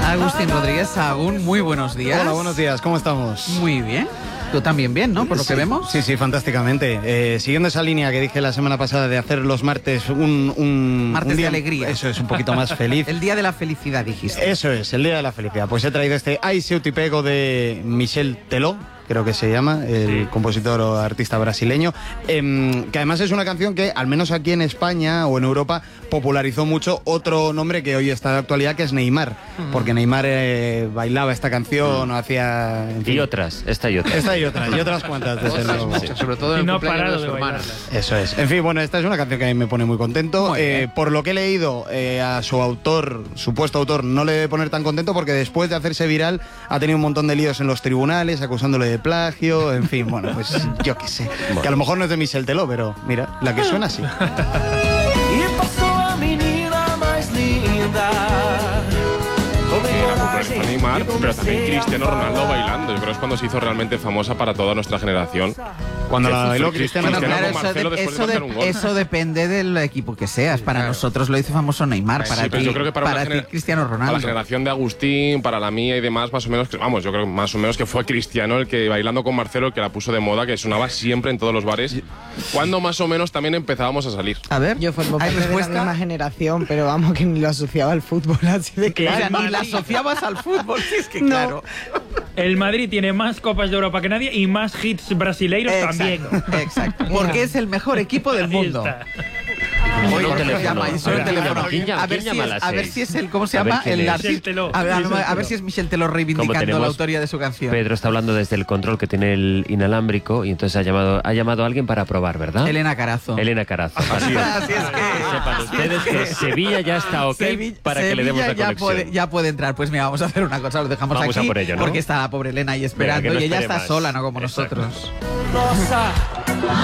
Agustín Rodríguez Sahagún, muy buenos días. Hola, buenos días, ¿cómo estamos? Muy bien. Tú también bien, ¿no? Por lo que vemos. Sí, fantásticamente. Siguiendo esa línea que dije la semana pasada de hacer los martes un martes día, de alegría. Eso es, un poquito más feliz. El día de la felicidad, dijiste. Eso es, el día de la felicidad. Pues he traído este Ai Seu Te Pego de Michel Teló, creo que se llama, el compositor o artista brasileño, que además es una canción que, al menos aquí en España o en Europa, popularizó mucho otro nombre que hoy está de actualidad, que es Neymar, porque Neymar bailaba esta canción o hacía... En fin. Y otras, esta y otras. Esta y otras cuantas, desde luego. Sobre todo en el cumpleaños de su hermana. Eso es. En fin, bueno, esta es una canción que a mí me pone muy contento. Por lo que he leído, a su autor, supuesto autor, no le debe poner tan contento porque después de hacerse viral ha tenido un montón de líos en los tribunales, acusándole de plagio, en fin, bueno, pues yo qué sé. Bueno. Que a lo mejor no es de Michel Teló, pero mira, la que suena así. Y pasó a menina más linda. Neymar, pero también Cristiano Ronaldo bailando. Yo creo que es cuando se hizo realmente famosa para toda nuestra generación. Cuando la bailó Cristiano Ronaldo. Eso depende del equipo que seas. Para nosotros lo hizo famoso Neymar, para ti, yo creo que para ti Cristiano Ronaldo. Para la generación de Agustín, para la mía y demás, más o menos, vamos, yo creo que más o menos que fue Cristiano el que bailando con Marcelo, el que la puso de moda, que sonaba siempre en todos los bares, cuando más o menos también empezábamos a salir. A ver, yo formo parte de la misma generación, pero vamos, que ni lo asociaba al fútbol, así de claro. O sea, ni la asociabas al fútbol, es que claro. El Madrid tiene más Copas de Europa que nadie y más hits brasileiros también. Exacto. Porque es el mejor equipo del mundo. A ver si es el, ¿cómo se llama? El artista. A ver si es Michel Teló reivindicando la autoría de su canción. Pedro está hablando desde el control que tiene el inalámbrico y entonces ha llamado a alguien para probar, ¿verdad? Elena Carazo. Así es que sepan ustedes que Sevilla ya está ok para que le demos la conexión. Ya puede entrar. Pues mira, vamos a hacer una cosa, lo dejamos aquí. Vamos a por ello, ¿no? Porque está la pobre Elena ahí esperando y ella está sola, no como nosotros.